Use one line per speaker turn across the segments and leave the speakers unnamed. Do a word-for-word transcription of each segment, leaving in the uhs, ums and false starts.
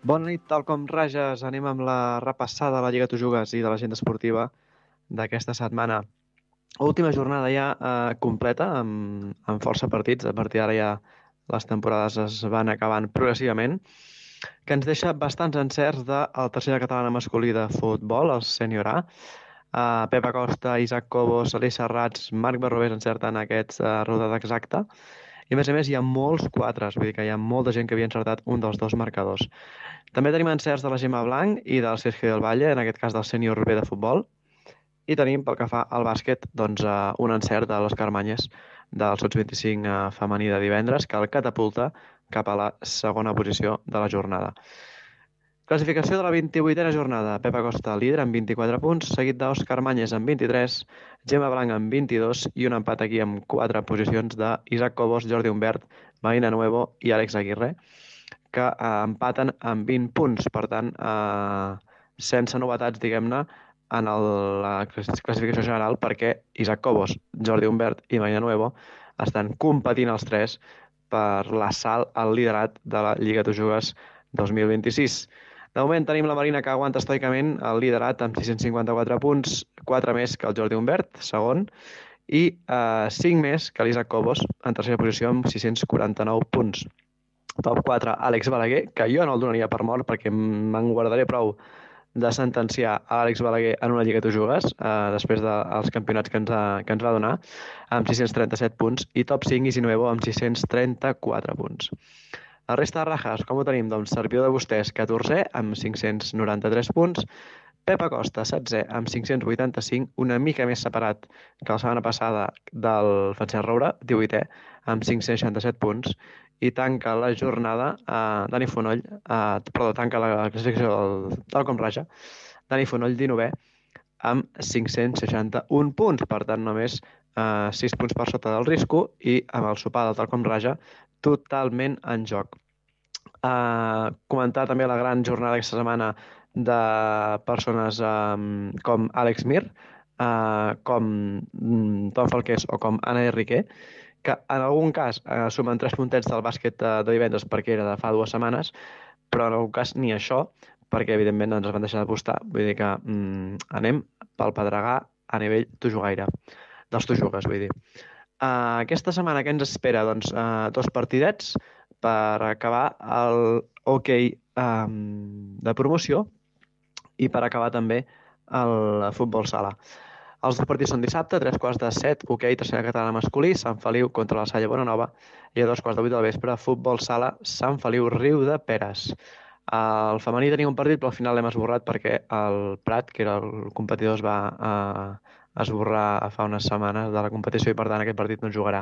Bona nit, tal com rages, anem amb la repassada de la Lliga Tu Jugues i de l'agenda esportiva d'aquesta setmana. Última jornada ja eh, completa, amb, amb força partits. A partir d'ara ja les temporades es van acabant progressivament, que ens deixa bastants encerts de la tercera catalana masculí de futbol, el Sènior A. Uh, Pep Acosta, Isaac Cobos, Aleix Serrats, Marc Barrobés encerten aquests uh, rodat exacta. I a més a més hi ha molts quatres, vull dir que hi ha molta gent que havia encertat un dels dos marcadors. També tenim encerts de la Gemma Blanc i del Sergio del Valle, en aquest cas del Sènior B de futbol. I tenim, pel que fa al bàsquet, doncs, uh, un encert de l'Òscar Manyes del Sots vint-i-cinc uh, femení de divendres, que el catapulta cap a la segona posició de la jornada. Classificació de la vint-i-vuitena jornada. Pep Acosta, líder, amb vint-i-quatre punts, seguit d'Òscar Manyes amb vint-i-tres, Gemma Blanc amb vint-i-dos i un empat aquí amb quatre posicions d'Isaac Cobos, Jordi Humbert, Marina Nuevo i Àlex Aguirre, que eh, empaten amb vint punts. Per tant, eh, sense novetats, diguem-ne, en el, la classificació general, perquè Isaac Cobos, Jordi Humbert i Marina Nuevo estan competint els tres per l'assalt al liderat de la Lliga Tu Jugues dos mil vint-i-sis. De moment tenim la Marina, que aguanta estoicament el liderat amb sis-cents cinquanta-quatre punts, quatre més que el Jordi Humbert, segon, i eh, cinc més que l'Isaac Cobos, en tercera posició amb sis-cents quaranta-nou punts. Top quatre, Àlex Balaguer, que jo no el donaria per mort perquè me'n guardaré prou de sentenciar a l'Àlex Balaguer en una Lliga Tu Jugues, eh, després dels campionats que ens, ha, que ens va donar, amb sis-cents trenta-set punts, i top cinc, Isi Nuevo, amb sis-cents trenta-quatre punts. La resta de rajas, com ho tenim? Doncs Servidor de Vostès, catorzè, amb cinc-cents noranta-tres punts, Pep Acosta, setzè, amb cinc-cents vuitanta-cinc, una mica més separat que la setmana passada del Francesc Roura, divuitè, amb cinc-cents seixanta-set punts, i tanca la jornada eh, Dani Fonoll, eh, perdó, tanca la classificació del, tal com raja, Dani Fonoll, dinovè, amb cinc-cents seixanta-un punts, per tant només eh, sis punts per sota del risco, i amb el sopar del tal com raja totalment en joc. Uh, comentar també la gran jornada aquesta setmana de persones um, com Àlex Mir, uh, com um, Tom Falqués o com Anna Enriquer, que en algun cas uh, sumen tres puntets del bàsquet uh, de divendres perquè era de fa dues setmanes, però en algun cas ni això, perquè evidentment ens van deixar d'apostar. Vull dir que um, anem pel pedregar a nivell tujugaire, dels tujugues, vull dir. Uh, aquesta setmana què ens espera? Doncs uh, dos partidets per acabar el hoquei um, de promoció i per acabar també el futbol sala. Els dos partits són dissabte, tres quarts de set, hoquei tercera catalana masculí, Sant Feliu contra la Salle Bonanova, i a dos quarts de vuit del vespre, futbol sala, Sant Feliu Riu de Peres. El femení tenia un partit, però al final l'hem esborrat perquè el Prat, que era el competidor, es va uh, esborrar fa unes setmanes de la competició i per tant aquest partit no jugarà.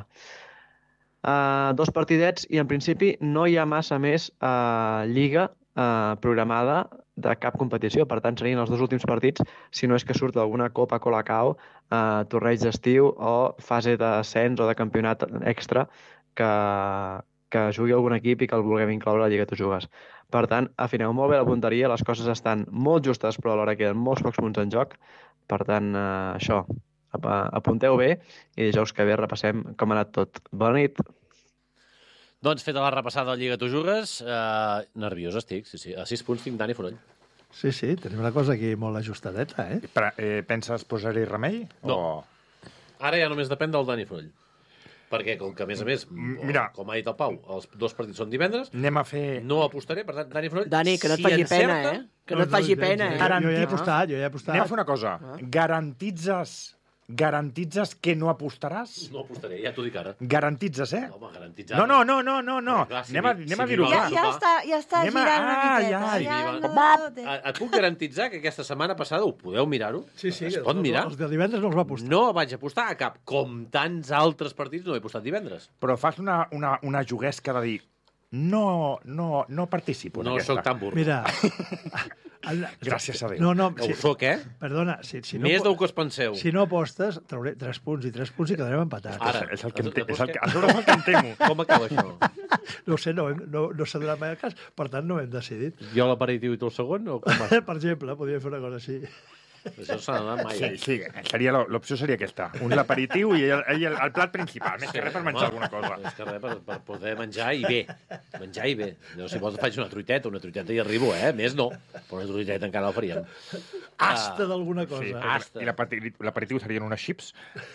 Uh, dos partidets i en principi no hi ha massa més uh, lliga uh, programada de cap competició, per tant serien els dos últims partits si no és que surt alguna Copa Colacao, uh, torneig d'estiu o fase d'ascens o de campionat extra que, que jugui algun equip i que el vulguem incloure a la Lliga Tu Jugues. Per tant, afineu molt bé la punteria, les coses estan molt justes però alhora queden molts pocs punts en joc. Per tant, eh, això, ap apunteu bé i dijous que ve repassem com ha anat tot. Bona nit.
Doncs feta la repassada de la Lliga Tu Jugues, eh, nerviós estic, sí, sí. A sis punts tinc Dani Fonoll.
Sí, sí, tenim una cosa aquí molt ajustadeta, eh?
Però, eh penses posar-hi remei?
No.
O...
Ara ja només depèn del Dani Fonoll. Perquè, com que, a més a més,
Mira,
com ha dit el Pau, els dos partits són divendres,
anem a fer...
no apostaré, per tant, Dani Fonoll,
Dani, que no et
si
faci
encerta,
pena, eh? Que no et faci pena, eh?
Jo ja he apostat, jo ja he apostat.
Anem a fer una cosa. Garantitzes, garantitzes que no apostaràs?
no apostaré, ja t'ho dic ara.
Garantitzes, eh?
Home, garantitzat.
No, no, no, no, no, no.
Clar, si
Anem a,
vi-
anem
si
a dir-ho
viva-
clar.
Ja, ja està, ja està
Anem a-
girant una
ah,
miqueta.
ja,
Ja,
ja.
no,
Et et puc garantitzar que aquesta setmana passada ho podeu mirar-ho?
Sí, sí,
Es
els-
pot mirar?
Els de divendres no els va apostar.
No vaig apostar a cap. Com tants altres partits no he apostat divendres.
Però fas una, una, una juguesca de dir no, no, no participo en
No
aquesta.
sóc tan burro.
Mira... el-
Gràcies a Déu.
No, no,
Ho sóc, eh?
Perdona, si, si no,
Més
po-
del que us penseu.
si no apostes, trauré tres punts i tres punts i quedarem empatats.
Ara.
És el que em, te,
Llavors
és el que,
què?
a sobre és el que em temo.
Com acaba això?
No ho sé, no, hem- no, no s'ha donat mai el cas, per tant no ho hem decidit.
Jo l'aperitiu i tu el segon? O com va?
Per exemple, podríem fer una cosa així.
Això s'ha d'anar mai.
Sí, sí, seria l'o- l'opció seria aquesta. Un l'aperitiu i el, el, el plat principal. Més que res per menjar alguna cosa.
Més que res per, per poder menjar i bé. Menjar i bé. Jo, si vols, faig una truiteta, una truiteta i arribo, eh? Més no. Però una truiteta encara la faríem.
Asta d'alguna
Sí,
cosa.
Asta.
I l'aperitiu l'aperitiu serien unes chips.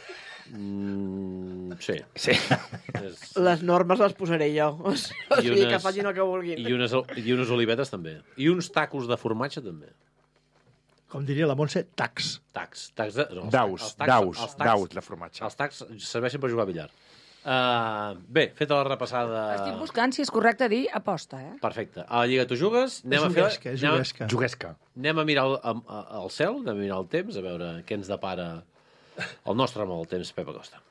Mm, sí.
Sí.
És...
Les normes les posaré jo. O sigui,
unes-
que facin el que vulguin.
I unes, I unes olivetes també. I uns tacos de formatge també.
Com diria la Montse, tacs.
Tacs. tacs de... no, els
Daus,
tacs- els tacs-
daus,
els tacs-
daus de formatge.
Els tacs serveixen per jugar a billar. Uh, bé, feta la repassada...
Estic buscant si és correcte dir aposta, eh?
Perfecte. A la Lliga tu jugues, anem
És
a fer...
juguesca, és
anem, a-
juguesca.
Juguesca.
anem a mirar el, a, a, al cel, anem a mirar el temps, a veure què ens depara el nostre home del temps, Pep Acosta.